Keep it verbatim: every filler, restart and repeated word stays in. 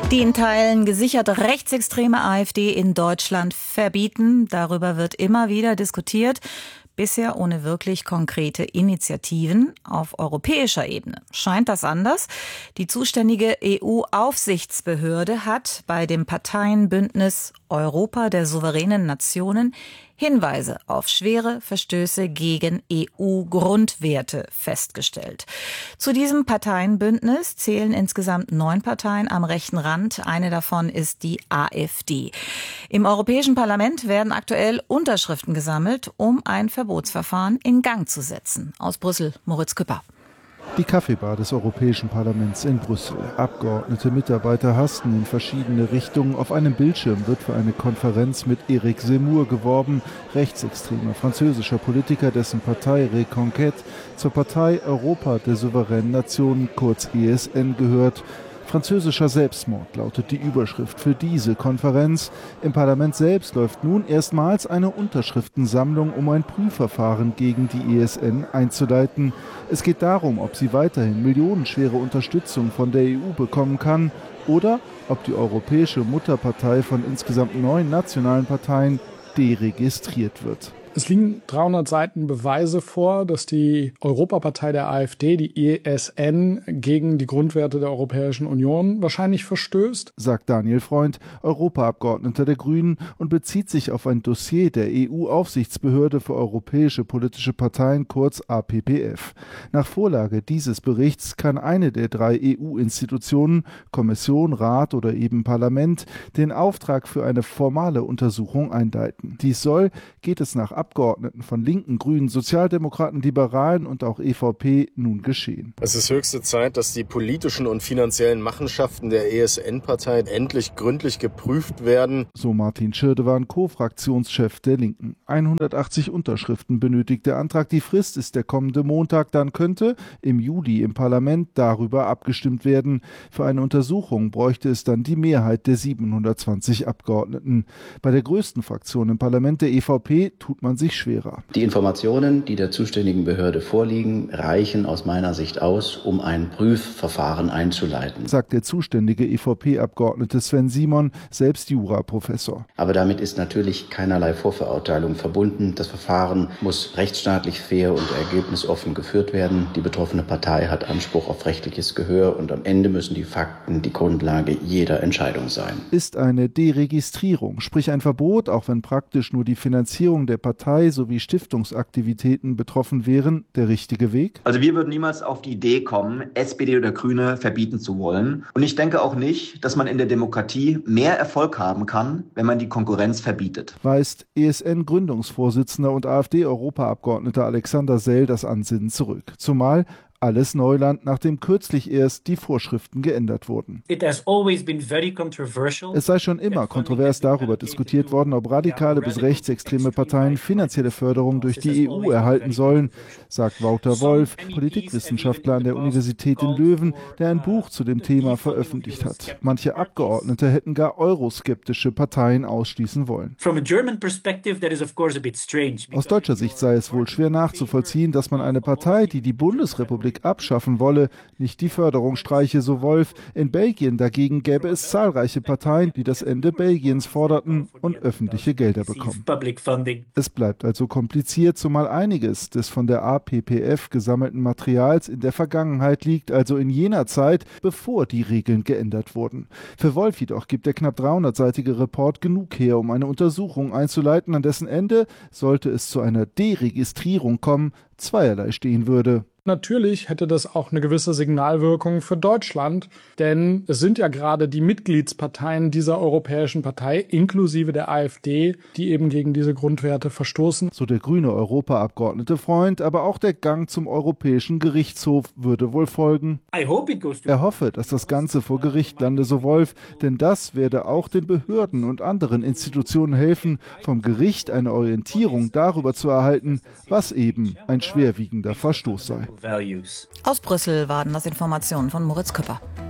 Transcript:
Die in Teilen gesicherte rechtsextreme AfD in Deutschland verbieten. Darüber wird immer wieder diskutiert. Bisher ohne wirklich konkrete Initiativen. Auf europäischer Ebene scheint das anders. Die zuständige E U-Aufsichtsbehörde hat bei dem Parteienbündnis Europa der souveränen Nationen Hinweise auf schwere Verstöße gegen E U-Grundwerte festgestellt. Zu diesem Parteienbündnis zählen insgesamt neun Parteien am rechten Rand. Eine davon ist die AfD. Im Europäischen Parlament werden aktuell Unterschriften gesammelt, um ein Verbotsverfahren in Gang zu setzen. Aus Brüssel, Moritz Küpper. Die Kaffeebar des Europäischen Parlaments in Brüssel. Abgeordnete Mitarbeiter hasten in verschiedene Richtungen. Auf einem Bildschirm wird für eine Konferenz mit Éric Zemmour geworben, rechtsextremer französischer Politiker, dessen Partei Reconquête zur Partei Europa der souveränen Nationen, kurz E S N, gehört. Französischer Selbstmord lautet die Überschrift für diese Konferenz. Im Parlament selbst läuft nun erstmals eine Unterschriftensammlung, um ein Prüfverfahren gegen die E S N einzuleiten. Es geht darum, ob sie weiterhin millionenschwere Unterstützung von der E U bekommen kann oder ob die europäische Mutterpartei von insgesamt neun nationalen Parteien deregistriert wird. Es liegen dreihundert Seiten Beweise vor, dass die Europapartei der AfD, die E S N, gegen die Grundwerte der Europäischen Union wahrscheinlich verstößt, sagt Daniel Freund, Europaabgeordneter der Grünen, und bezieht sich auf ein Dossier der E U-Aufsichtsbehörde für europäische politische Parteien, kurz A P P F. Nach Vorlage dieses Berichts kann eine der drei E U-Institutionen, Kommission, Rat oder eben Parlament, den Auftrag für eine formale Untersuchung einleiten. Dies soll, geht es nach Abgeordneten von Linken, Grünen, Sozialdemokraten, Liberalen und auch E V P nun geschehen. Es ist höchste Zeit, dass die politischen und finanziellen Machenschaften der E S N-Partei endlich gründlich geprüft werden. So Martin Schirdewan, Co-Fraktionschef der Linken. hundertachtzig Unterschriften benötigt der Antrag. Die Frist ist der kommende Montag. Dann könnte im Juli im Parlament darüber abgestimmt werden. Für eine Untersuchung bräuchte es dann die Mehrheit der siebenhundertzwanzig Abgeordneten. Bei der größten Fraktion im Parlament, der E V P, tut man sich schwerer. Die Informationen, die der zuständigen Behörde vorliegen, reichen aus meiner Sicht aus, um ein Prüfverfahren einzuleiten, sagt der zuständige E V P-Abgeordnete Sven Simon, selbst Juraprofessor. Aber damit ist natürlich keinerlei Vorverurteilung verbunden. Das Verfahren muss rechtsstaatlich fair und ergebnisoffen geführt werden. Die betroffene Partei hat Anspruch auf rechtliches Gehör und am Ende müssen die Fakten die Grundlage jeder Entscheidung sein. Ist eine Deregistrierung, sprich ein Verbot, auch wenn praktisch nur die Finanzierung der Partei sowie Stiftungsaktivitäten betroffen wären, der richtige Weg? Also wir würden niemals auf die Idee kommen, S P D oder Grüne verbieten zu wollen. Und ich denke auch nicht, dass man in der Demokratie mehr Erfolg haben kann, wenn man die Konkurrenz verbietet. Weist E S N-Gründungsvorsitzender und AfD-Europaabgeordneter Alexander Sell das Ansinnen zurück. Zumal alles Neuland, nachdem kürzlich erst die Vorschriften geändert wurden. Es sei schon immer kontrovers darüber diskutiert worden, ob radikale bis rechtsextreme Parteien finanzielle Förderung durch die E U erhalten sollen, sagt Wouter Wolf, Politikwissenschaftler an der Universität in Löwen, der ein Buch zu dem Thema veröffentlicht hat. Manche Abgeordnete hätten gar euroskeptische Parteien ausschließen wollen. Aus deutscher Sicht sei es wohl schwer nachzuvollziehen, dass man eine Partei, die die Bundesrepublik abschaffen wolle, nicht die Förderung streiche, so Wolf. In Belgien dagegen gäbe es zahlreiche Parteien, die das Ende Belgiens forderten und öffentliche Gelder bekommen. Es bleibt also kompliziert, zumal einiges des von der A P P F gesammelten Materials in der Vergangenheit liegt, also in jener Zeit, bevor die Regeln geändert wurden. Für Wolf jedoch gibt der knapp dreihundertseitige Report genug her, um eine Untersuchung einzuleiten, an dessen Ende, sollte es zu einer Deregistrierung kommen, zweierlei stehen würde. Natürlich hätte das auch eine gewisse Signalwirkung für Deutschland, denn es sind ja gerade die Mitgliedsparteien dieser europäischen Partei, inklusive der AfD, die eben gegen diese Grundwerte verstoßen. So der grüne Europaabgeordnete Freund, aber auch der Gang zum Europäischen Gerichtshof würde wohl folgen. Er hoffe, dass das Ganze vor Gericht lande, so Wolf, denn das werde auch den Behörden und anderen Institutionen helfen, vom Gericht eine Orientierung darüber zu erhalten, was eben ein schwerwiegender Verstoß sei. Aus Brüssel waren das Informationen von Moritz Küpper.